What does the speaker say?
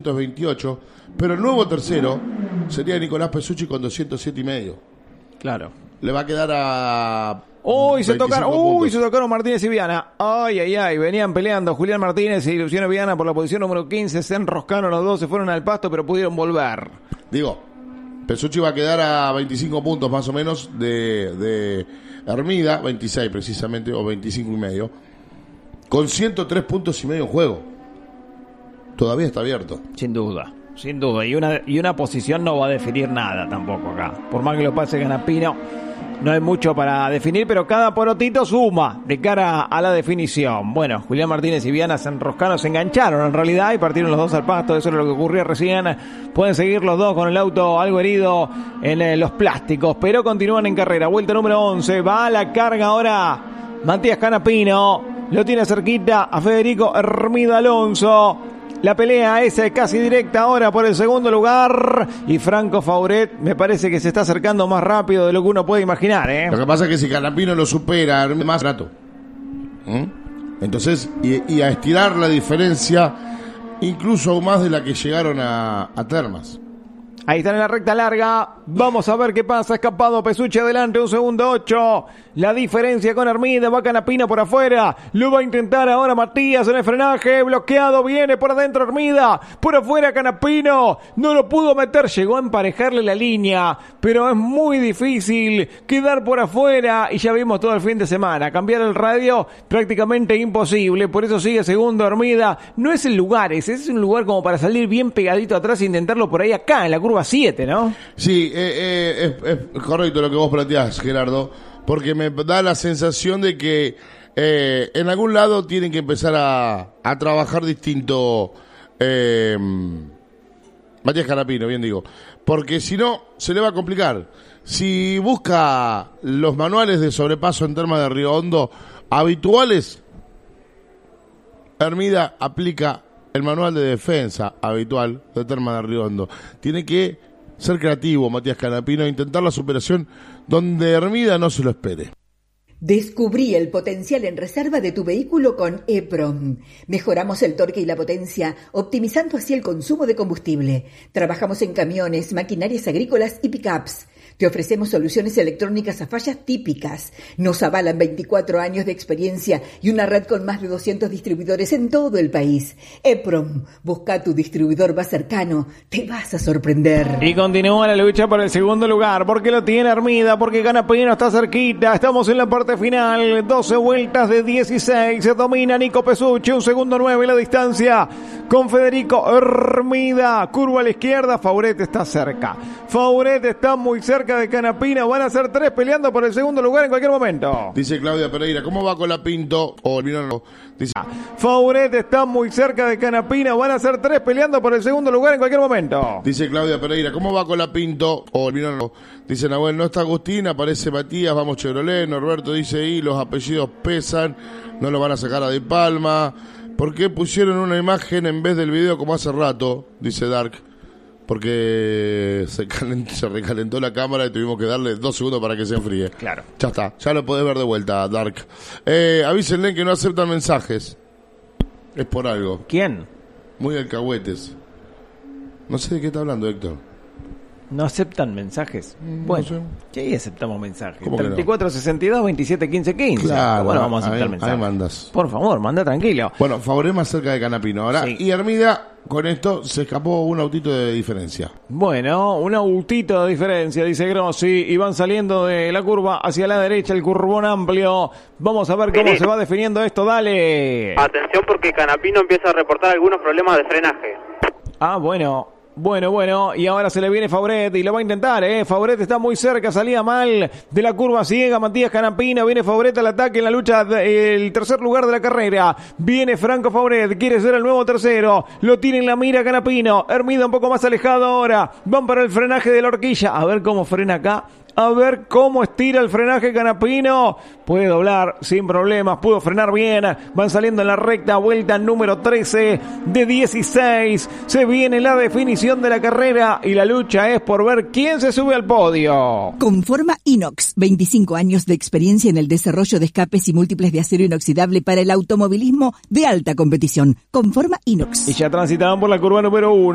228, pero el nuevo tercero sería Nicolás Pesucci con 207,5. Claro. Le va a quedar a... Se tocaron Martínez y Viana. Venían peleando Julián Martínez y Luciano Viana por la posición número 15. Se enroscaron los dos, se fueron al pasto, pero pudieron volver. Digo, Pesucci va a quedar a 25 puntos más o menos de Hermida, 26 precisamente, o 25,5, con 103 puntos y medio en juego. Todavía está abierto. Sin duda. Y una posición no va a definir nada tampoco acá. Por más que lo pase Canapino, no hay mucho para definir, pero cada porotito suma de cara a la definición. Bueno, Julián Martínez y Viana se enroscaron, se engancharon en realidad y partieron los dos al pasto. Eso es lo que ocurrió recién. Pueden seguir los dos con el auto algo herido en los plásticos, pero continúan en carrera. Vuelta número 11, va a la carga ahora Matías Canapino. Lo tiene cerquita a Federico Hermida Alonso. La pelea es casi directa ahora por el segundo lugar y Franco Fauret me parece que se está acercando más rápido de lo que uno puede imaginar, ¿eh? Lo que pasa es que si Canapino lo supera, más rato. Entonces, y a estirar la diferencia incluso aún más de la que llegaron a Termas. Ahí está en la recta larga. Vamos a ver qué pasa. Escapado Pesucci adelante, 1 segundo 8. La diferencia con Hermida. Va Canapino por afuera. Lo va a intentar ahora Matías en el frenaje. Bloqueado. Viene por adentro Hermida. Por afuera Canapino. No lo pudo meter. Llegó a emparejarle la línea. Pero es muy difícil quedar por afuera. Y ya vimos todo el fin de semana. Cambiar el radio prácticamente imposible. Por eso sigue segundo Hermida. No es el lugar ese. Es un lugar como para salir bien pegadito atrás e intentarlo por ahí acá en la curva 7, ¿no? Sí, es correcto lo que vos planteás, Gerardo, porque me da la sensación de que en algún lado tienen que empezar a trabajar distinto Matías Canapino, bien digo, porque si no, se le va a complicar. Si busca los manuales de sobrepaso en Termas de Río Hondo habituales, Hermida aplica el manual de defensa habitual de Termas de Río Hondo. Tiene que ser creativo Matías Canapino e intentar la superación donde Hermida no se lo espere. Descubrí el potencial en reserva de tu vehículo con EPROM. Mejoramos el torque y la potencia, optimizando así el consumo de combustible. Trabajamos en camiones, maquinarias agrícolas y pickups. Te ofrecemos soluciones electrónicas a fallas típicas. Nos avalan 24 años de experiencia y una red con más de 200 distribuidores en todo el país. EPROM, busca tu distribuidor más cercano. Te vas a sorprender. Y continúa la lucha por el segundo lugar, porque lo tiene Hermida, porque Canapino está cerquita. Estamos en la parte final, 12 vueltas de 16. Se domina Nico Pesucci, 1 segundo 9 la distancia con Federico Hermida. Curva a la izquierda, Fauret está cerca. Fauret está muy cerca de Canapino. Van a ser 3 peleando por el segundo lugar en cualquier momento. Dice Claudia Pereira, ¿cómo va con la Pinto? Dice Fauret está muy cerca de Canapino. Van a ser 3 peleando por el segundo lugar en cualquier momento. Dice Claudia Pereira, ¿cómo va con la Pinto? Dice Nahuel, no está Agustín, aparece Matías, vamos Chevrolet. Norberto dice, y los apellidos pesan, no lo van a sacar a De Palma. ¿Por qué pusieron una imagen en vez del video como hace rato? Dice Dark. Porque se recalentó la cámara y tuvimos que darle 2 segundos para que se enfríe. Claro. Ya está, ya lo podés ver de vuelta, Dark. Avísenle que no aceptan mensajes. Es por algo. ¿Quién? Muy alcahuetes. No sé de qué está hablando, Héctor. ¿No aceptan mensajes? Bueno, no sé. Sí, aceptamos mensajes. ¿Cómo que no? 3462 27 15 15. Claro, bueno, vamos a aceptar mensajes. Ahí mandas. Por favor, manda tranquilo. Bueno, Fauret más cerca de Canapino. Ahora, sí. Y Hermida, con esto, se escapó un autito de diferencia. Bueno, un autito de diferencia, dice Grossi. Y van saliendo de la curva hacia la derecha, el curvón amplio. Vamos a ver cómo se va definiendo esto. Dale. Atención porque Canapino empieza a reportar algunos problemas de frenaje. Ah, bueno, y ahora se le viene Fauret y lo va a intentar, Fauret está muy cerca, salía mal de la curva ciega, Matías Canapino, viene Fauret al ataque en la lucha del tercer lugar de la carrera, viene Franco Fauret, quiere ser el nuevo tercero, lo tiene en la mira Canapino, Hermida un poco más alejado ahora, van para el frenaje de la horquilla, a ver cómo frena acá. A ver cómo estira el frenaje Canapino. Puede doblar sin problemas. Pudo frenar bien. Van saliendo en la recta. Vuelta número 13 de 16. Se viene la definición de la carrera. Y la lucha es por ver quién se sube al podio. Conforma Inox. 25 años de experiencia en el desarrollo de escapes y múltiples de acero inoxidable para el automovilismo de alta competición. Conforma Inox. Y ya transitaban por la curva número 1.